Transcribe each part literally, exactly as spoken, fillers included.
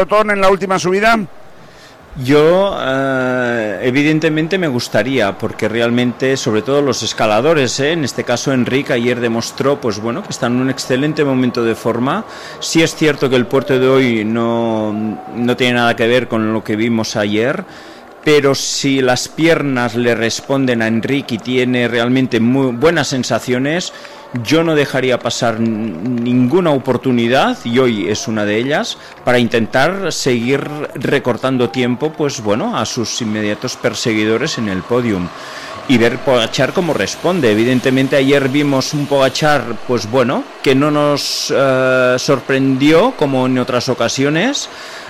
pelotón en la última subida? Yo eh, evidentemente me gustaría, porque realmente, sobre todo los escaladores, ¿eh? En este caso Enric ayer demostró pues bueno, que está en un excelente momento de forma. Sí es cierto que el puerto de hoy no, no tiene nada que ver con lo que vimos ayer, pero si las piernas le responden a Enric y tiene realmente muy buenas sensaciones, yo no dejaría pasar ninguna oportunidad, y hoy es una de ellas, para intentar seguir recortando tiempo, pues bueno, a sus inmediatos perseguidores en el podium. Y ver Pogačar cómo responde. Evidentemente ayer vimos un Pogačar, pues bueno, que no nos eh, sorprendió como en otras ocasiones.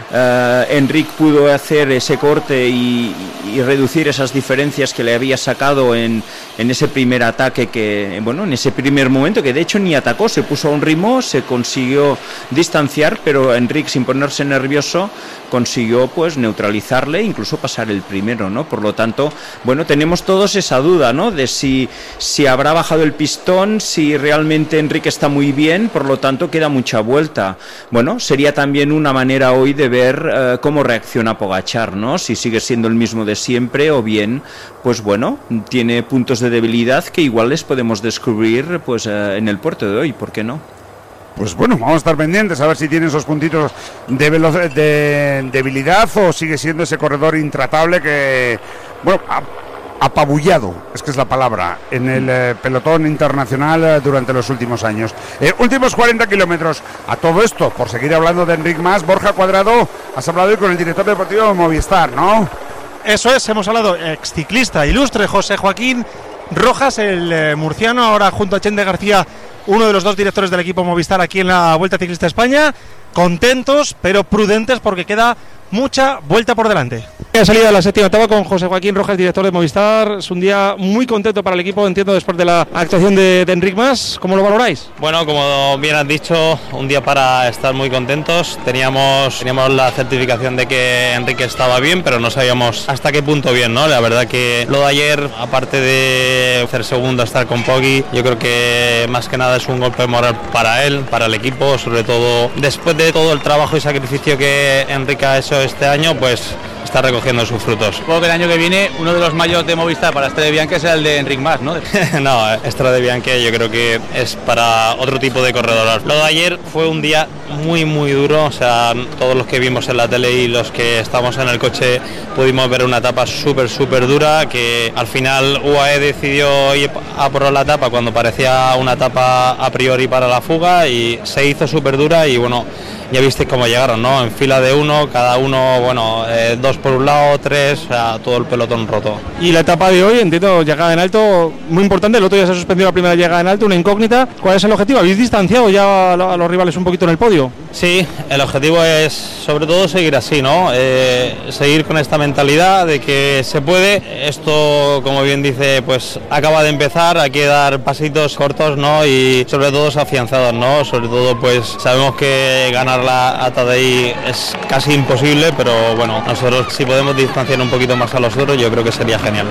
Uh, Enric pudo hacer ese corte y, y reducir esas diferencias que le había sacado en, en ese primer ataque, que bueno, en ese primer momento, que de hecho ni atacó, se puso a un ritmo, se consiguió distanciar, pero Enric, sin ponerse nervioso, consiguió pues neutralizarle, incluso pasar el primero, ¿no? Por lo tanto, bueno, tenemos todos esa duda, ¿no? De si, si habrá bajado el pistón, si realmente Enric está muy bien, por lo tanto queda mucha vuelta. Bueno, sería también una manera hoy de ver uh, cómo reacciona Pogačar, ¿no? Si sigue siendo el mismo de siempre o bien, pues bueno, tiene puntos de debilidad que igual les podemos descubrir pues uh, en el puerto de hoy, ¿por qué no? Pues bueno, vamos a estar pendientes a ver si tiene esos puntitos de, velo- de debilidad o sigue siendo ese corredor intratable que, bueno, a- apabullado, es que es la palabra, en el eh, pelotón internacional eh, durante los últimos años. Eh, últimos cuarenta kilómetros. A todo esto, por seguir hablando de Enric Mas, Borja Cuadrado, has hablado hoy con el director deportivo de Movistar, ¿no? Eso es, hemos hablado, exciclista ilustre José Joaquín Rojas, el eh, murciano, ahora junto a Chende García, uno de los dos directores del equipo Movistar aquí en la Vuelta Ciclista España. Contentos, pero prudentes porque queda mucha vuelta por delante. Ha salido de la séptima etapa con José Joaquín Rojas, director de Movistar. Es un día muy contento para el equipo, entiendo, después de la actuación de, de Enric Mas. ¿Cómo lo valoráis? Bueno, como bien has dicho, un día para estar muy contentos. Teníamos, teníamos la certificación de que Enrique estaba bien, pero no sabíamos hasta qué punto bien, ¿no? La verdad que lo de ayer, aparte de hacer segundo, estar con Poggi, yo creo que más que nada es un golpe moral para él, para el equipo, sobre todo después de todo el trabajo y sacrificio que Enrique ha hecho este año, pues está recogiendo sus frutos. Supongo que el año que viene uno de los mayores de Movistar para Strade Bianche es el de Enric Mas, ¿no? No, Strade Bianche yo creo que es para otro tipo de corredor. Lo de ayer fue un día muy muy duro, o sea, todos los que vimos en la tele y los que estamos en el coche pudimos ver una etapa súper súper dura, que al final U A E decidió ir a por la etapa cuando parecía una etapa a priori para la fuga y se hizo súper dura y bueno, ya visteis cómo llegaron, ¿no? En fila de uno, cada uno, bueno, eh, dos por un lado, tres, o sea, todo el pelotón roto. Y la etapa de hoy, entiendo, llegada en alto, muy importante. El otro día se suspendió la primera llegada en alto, una incógnita. ¿Cuál es el objetivo? ¿Habéis distanciado ya a los rivales un poquito en el podio? Sí, el objetivo es sobre todo seguir así, ¿no? Eh, seguir con esta mentalidad de que se puede. Esto, como bien dice, pues acaba de empezar, hay que dar pasitos cortos, ¿no? Y sobre todo afianzados, ¿no? Sobre todo, pues sabemos que ganar la A T D I es casi imposible, pero bueno, nosotros si podemos distanciar un poquito más a los otros, yo creo que sería genial.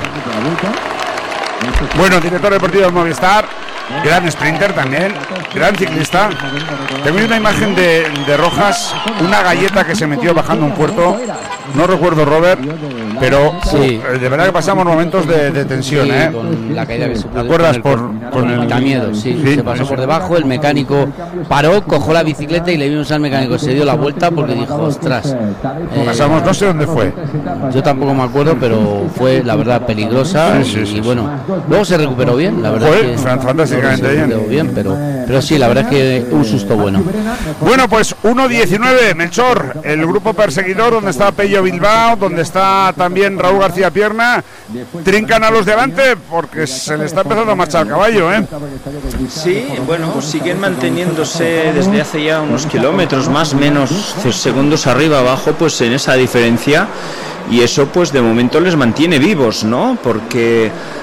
Bueno, director deportivo de Movistar, gran sprinter también, gran ciclista. Tengo una imagen de, de Rojas, una galleta que se metió bajando un puerto, no recuerdo, Robert, pero sí, uh, de verdad que pasamos momentos de, de tensión, sí, ¿eh? Con la caída que se ¿Te acuerdas? Por, por, con el quitamiedos, sí, sí, se pasó por debajo, el mecánico paró, cogió la bicicleta y le vimos al mecánico, se dio la vuelta porque dijo, ostras. Eh, pasamos, no sé dónde fue. Yo tampoco me acuerdo, pero fue la verdad peligrosa, sí, sí, y, sí, y bueno, sí. Luego se recuperó bien, la verdad. Fue que fantásticamente se bien. bien pero, pero sí, la verdad es que un susto bueno. Bueno, pues uno diecinueve, Melchor, el grupo perseguidor, donde está Pello Bilbao, donde está también Raúl García Pierna, trincan a los de adelante porque se le está empezando a marchar el caballo, ¿eh? Sí, bueno, siguen manteniéndose desde hace ya unos kilómetros, más o menos segundos arriba, abajo, pues en esa diferencia, y eso pues de momento les mantiene vivos, ¿no? Porque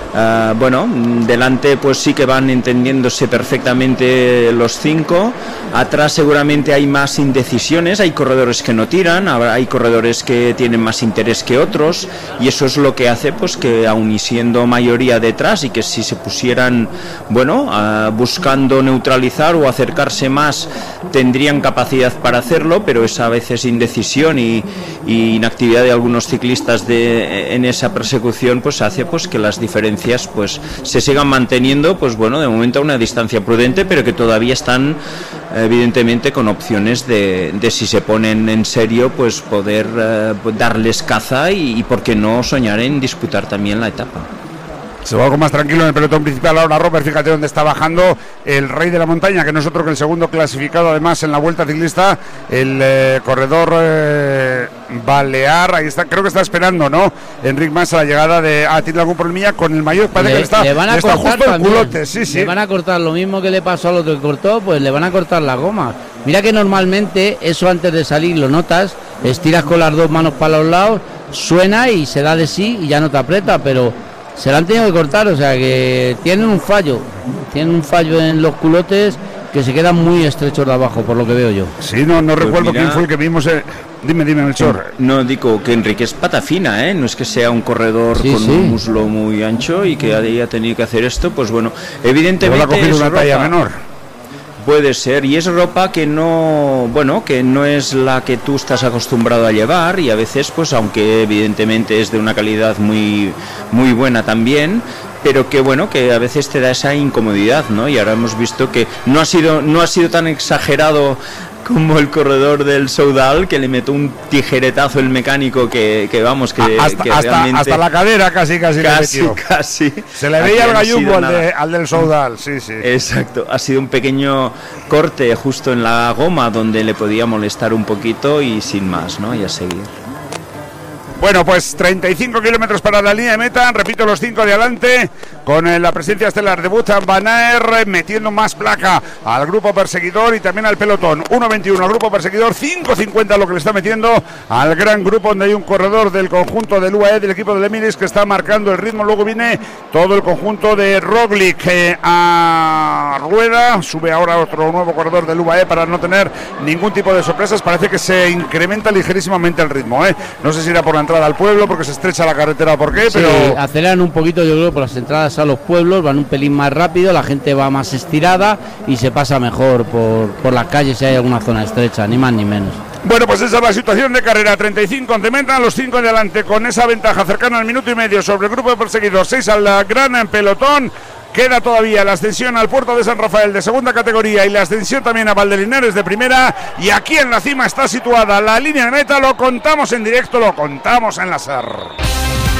Uh, bueno, delante pues sí que van entendiéndose perfectamente los cinco. Atrás seguramente hay más indecisiones, hay corredores que no tiran, hay corredores que tienen más interés que otros, y eso es lo que hace pues que aun y siendo mayoría detrás, y que si se pusieran, bueno, uh, buscando neutralizar o acercarse más, tendrían capacidad para hacerlo, pero esa a veces indecisión y, y inactividad de algunos ciclistas de, en esa persecución pues hace pues que las diferencias pues se sigan manteniendo, pues bueno, de momento a una distancia prudente, pero que todavía están evidentemente con opciones de, de si se ponen en serio pues poder eh, darles caza y, y por qué no soñar en disputar también la etapa. Se va algo más tranquilo en el pelotón principal ahora, Robert. Fíjate dónde está bajando el rey de la montaña, que no es otro que el segundo clasificado además en la Vuelta Ciclista, el eh, corredor eh, balear. Ahí está, creo que está esperando, ¿no? Enric Mas a la llegada de... Ah, tiene algún problemilla con el mayor, parece le, que le está, le van a le está cortar justo el culote, sí, sí. Le van a cortar lo mismo que le pasó al otro que cortó, pues le van a cortar las gomas. Mira que normalmente eso antes de salir lo notas, estiras con las dos manos para los lados, suena y se da de sí y ya no te aprieta, pero se la han tenido que cortar, o sea que tienen un fallo, tienen un fallo en los culotes que se quedan muy estrechos de abajo, por lo que veo yo. Sí, no, no pues recuerdo mira, quién fue el que vimos. Eh. Dime, dime, Melchor. No, digo que Enrique es pata fina, ¿eh? No es que sea un corredor sí, con sí. un muslo muy ancho y que haya tenido que hacer esto, pues bueno, evidentemente ha cogido una talla menor. Puede ser, y es ropa que no, bueno, que no es la que tú estás acostumbrado a llevar, y a veces, pues aunque evidentemente es de una calidad muy, muy buena también, pero que bueno, que a veces te da esa incomodidad, ¿no? Y ahora hemos visto que no ha sido, no ha sido tan exagerado como el corredor del Soudal, que le metió un tijeretazo el mecánico que, que vamos, que, hasta, que hasta, realmente... hasta la cadera casi, casi, casi, le metió. casi. Se le veía el gallumbo al, de, al del Soudal, sí, sí. Exacto, ha sido un pequeño corte justo en la goma donde le podía molestar un poquito y sin más, ¿no? Y a seguir. Bueno, pues treinta y cinco kilómetros para la línea de meta, repito, los cinco de adelante, con eh, la presencia estelar de Wout van Aert, metiendo más placa al grupo perseguidor y también al pelotón. uno veintiuno al grupo perseguidor, cinco cincuenta lo que le está metiendo al gran grupo, donde hay un corredor del conjunto del U A E, del equipo del Emirates, que está marcando el ritmo. Luego viene todo el conjunto de Roglic eh, a rueda, sube ahora otro nuevo corredor del U A E para no tener ningún tipo de sorpresas. Parece que se incrementa ligerísimamente el ritmo, ¿eh? No sé si irá por la entrada al pueblo porque se estrecha la carretera o por qué, sí, pero aceleran un poquito, yo creo, por las entradas a los pueblos, van un pelín más rápido, la gente va más estirada y se pasa mejor por, por las calles si hay alguna zona estrecha, ni más ni menos. Bueno, pues esa es la situación de carrera. treinta y cinco once meta, los cinco de adelante con esa ventaja cercana al minuto y medio sobre el grupo de perseguidores, seis al gran pelotón. Queda todavía la ascensión al puerto de San Rafael de segunda categoría y la ascensión también a Valdelinares de primera. Y aquí en la cima está situada la línea de meta. Lo contamos en directo, lo contamos en la S E R.